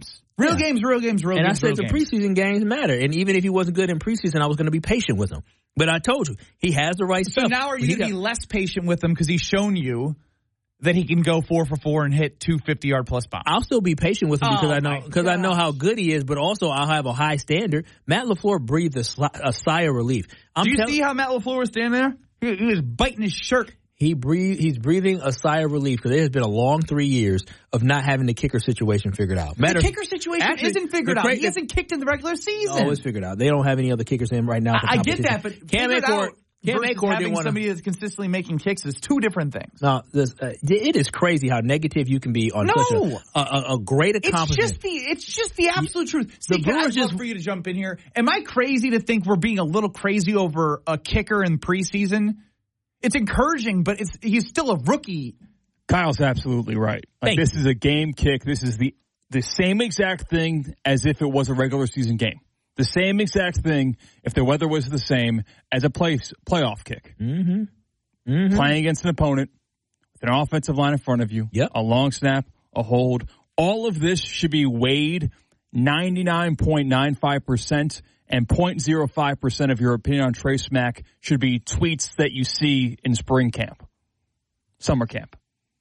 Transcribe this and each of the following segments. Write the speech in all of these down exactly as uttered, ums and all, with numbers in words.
games. Real yeah. games, real games, real and games. And I said the games. preseason games matter. And even if he wasn't good in preseason, I was going to be patient with him. But I told you, he has the right so stuff. So now are you going to be less patient with him because he's shown you that he can go four for four and hit two fifty-yard plus bombs? I'll still be patient with him because oh I know because I know how good he is, but also I'll have a high standard. Matt LaFleur breathed a, sli- a sigh of relief. I'm Do you tell- see how Matt LaFleur was standing there? He, he was biting his shirt. He breathe, he's breathing a sigh of relief because it has been a long three years of not having the kicker situation figured out. Matter, the kicker situation actually, isn't figured out. He hasn't kicked in the regular season. No, it's figured out. They don't have any other kickers in right now. I, I get that, but Cam Acorn, Cam Acorn having didn't want somebody that's consistently making kicks is two different things. No, this, uh, it is crazy how negative you can be on no. such a, a, a great accomplishment. It's just the it's just the absolute truth. See, the Brewers I'd just love for you to jump in here. Am I crazy to think we're being a little crazy over a kicker in preseason? It's encouraging, but it's he's still a rookie. Kyle's absolutely right. Like, this is a game kick. This is the the same exact thing as if it was a regular season game. The same exact thing if the weather was the same as a play, playoff kick. Mm-hmm. Mm-hmm. Playing against an opponent with an offensive line in front of you, yep. a long snap, a hold. All of this should be weighed ninety-nine point nine five percent. And zero point zero five percent of your opinion on Trey Smack should be tweets that you see in spring camp, summer camp.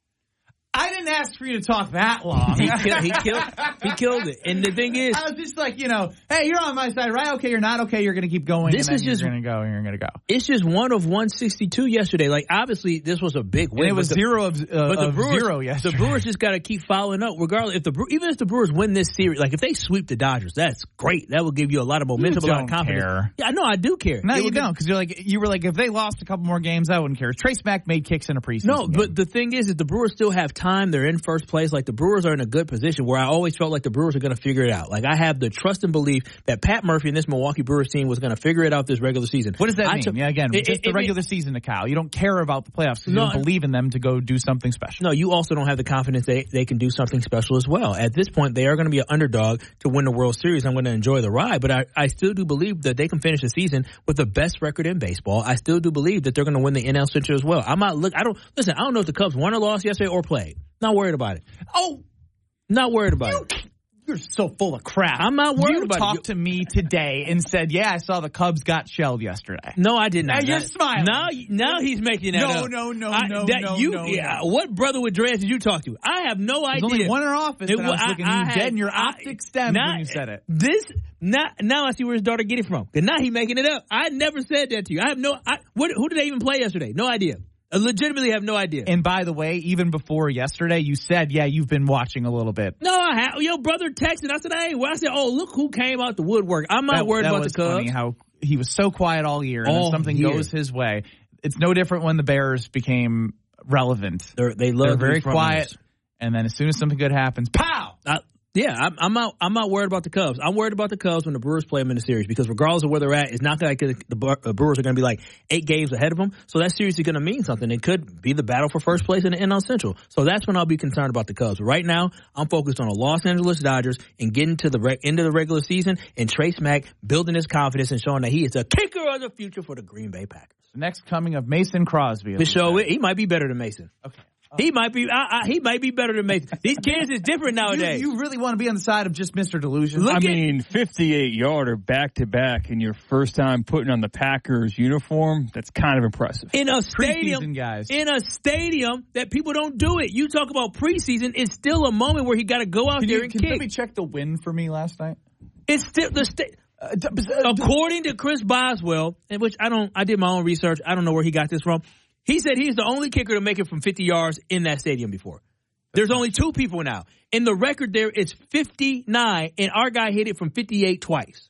I didn't ask for you to talk that long. he, killed, he killed. He killed it. And the thing is, I was just like, you know, hey, you're on my side, right? Okay, you're not. Okay, you're going to keep going. This and is then just you're going to go. And you're going to go. It's just one of one sixty-two yesterday. Like, obviously, this was a big win. And it was the, zero of, uh, but the of Brewers, zero yesterday. The Brewers just got to keep following up, regardless. If the even if the Brewers win this series, like if they sweep the Dodgers, that's great. That will give you a lot of momentum, you a lot of don't confidence. Care. Yeah, I know, I do care. No, it you don't, because you're like you were like if they lost a couple more games, I wouldn't care. Trey Smack made kicks in a preseason. No, game. but the thing is, is the Brewers still have time. They're in first place. Like the Brewers are in a good position where I always felt like the Brewers are going to figure it out. Like I have the trust and belief that Pat Murphy and this Milwaukee Brewers team was going to figure it out this regular season. What does that I mean? t- yeah, again, it, just it, the it, regular it, season to Kyle. You don't care about the playoffs because no, you don't believe in them to go do something special. No, you also don't have the confidence they, they can do something special as well. At this point, they are going to be an underdog to win the World Series. I'm going to enjoy the ride, but I, I still do believe that they can finish the season with the best record in baseball. I still do believe that they're going to win the N L Central as well. I'm not look. I don't listen. I don't know if the Cubs won or lost yesterday or played. Not worried about it. Oh, not worried about you, it. You're so full of crap. I'm not worried you about it. You talked to me today and said, yeah, I saw the Cubs got shelled yesterday. No, I did not. Now you're that, smiling. Now, now he's making that no, up. No, no, I, no, that, no, you, no, yeah, no. What brother with dreads did you talk to? I have no idea. There's only one in our office it, that I was looking at you had, dead in your I, optic stem not, when you said it. This, not, now I see where his daughter get it from. Because now he's making it up. I never said that to you. I have no, I, what, who did they even play yesterday? No idea. I legitimately have no idea. And by the way, even before yesterday, you said, yeah, you've been watching a little bit. No, I have. Your brother texted. I said, hey, well, I said, oh, look who came out the woodwork. I'm not that, worried that about was the Cubs. Funny how he was so quiet all year, and all then something year. goes his way. It's no different when the Bears became relevant. They're, they love They're very quiet, and then as soon as something good happens, pow! I, Yeah, I'm, I'm not. I'm not worried about the Cubs. I'm worried about the Cubs when the Brewers play them in the series because regardless of where they're at, it's not like the, the Brewers are going to be like eight games ahead of them. So that series is going to mean something. It could be the battle for first place in the N L Central. So that's when I'll be concerned about the Cubs. But right now, I'm focused on the Los Angeles Dodgers and getting to the re- end of the regular season and Trey Smack building his confidence and showing that he is a kicker of the future for the Green Bay Packers. The next coming of Mason Crosby. The show, he might be better than Mason. Okay. He might be. I, I, he might be better than Mason. These kids is different nowadays. You, you really want to be on the side of just Mister Delusion? Look I at, mean, fifty-eight yarder back to back in your first time putting on the Packers uniform. That's kind of impressive. In a stadium, preseason, guys. In a stadium that people don't do it. You talk about preseason. It's still a moment where he got to go out can there you, and can kick. Can you check the win for me last night? It's still the state. Uh, d- uh, According to Chris Boswell, in which I don't. I did my own research. I don't know where he got this from. He said he's the only kicker to make it from fifty yards in that stadium before. There's only two people now. And the record there is fifty-nine, and our guy hit it from fifty-eight twice.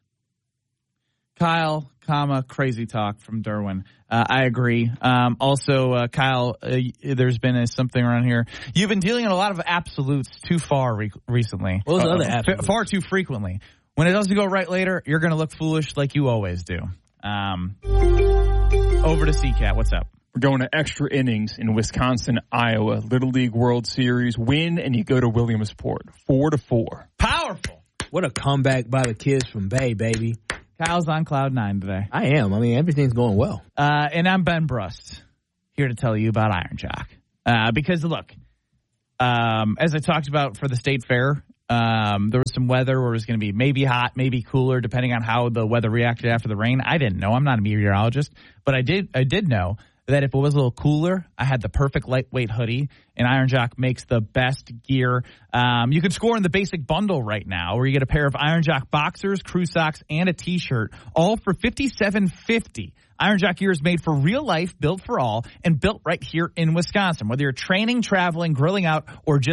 Kyle, comma, crazy talk from Derwin. Uh, I agree. Um, also, uh, Kyle, uh, there's been a, something around here. You've been dealing in a lot of absolutes too far re- recently. What was the uh, other absolute? F- far too frequently. When it doesn't go right later, you're going to look foolish like you always do. Um, over to C CAT. What's up? We're going to extra innings in Wisconsin, Iowa. Little League World Series win, and you go to Williamsport. Four to four. Powerful. What a comeback by the kids from Bay, baby. Kyle's on cloud nine today. I am. I mean, everything's going well. Uh, and I'm Ben Brust, here to tell you about Iron Jock. Uh, because, look, um, as I talked about for the State Fair, Um, there was some weather where it was going to be maybe hot, maybe cooler, depending on how the weather reacted after the rain. I didn't know. I'm not a meteorologist, but I did. I did know that if it was a little cooler, I had the perfect lightweight hoodie, and Iron Jock makes the best gear. Um, you can score in the basic bundle right now, where you get a pair of Iron Jock boxers, crew socks, and a T-shirt, all for fifty-seven fifty. Iron Jock gear is made for real life, built for all, and built right here in Wisconsin. Whether you're training, traveling, grilling out, or just